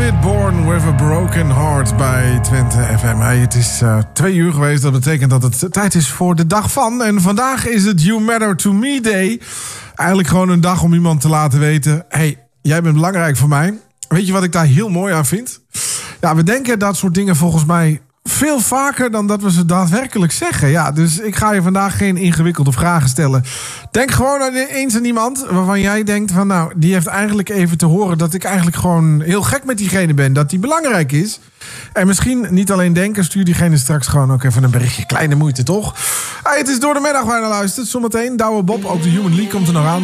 David, Born with a Broken Heart bij Twente FM. Hey, het is 2 uur geweest. Dat betekent dat het tijd is voor de dag van. En vandaag is het You Matter to Me Day. Eigenlijk gewoon een dag om iemand te laten weten: hey, jij bent belangrijk voor mij. Weet je wat ik daar heel mooi aan vind? Ja, we denken dat soort dingen volgens mij veel vaker dan dat we ze daadwerkelijk zeggen. Ja, dus ik ga je vandaag geen ingewikkelde vragen stellen. Denk gewoon eens aan iemand waarvan jij denkt van, nou, die heeft eigenlijk even te horen dat ik eigenlijk gewoon heel gek met diegene ben. Dat die belangrijk is. En misschien niet alleen denken, stuur diegene straks gewoon ook even een berichtje. Kleine moeite, toch? Hey, het is door de middag waar je naar luistert. Zometeen Douwe Bob, ook de Human League komt er nog aan.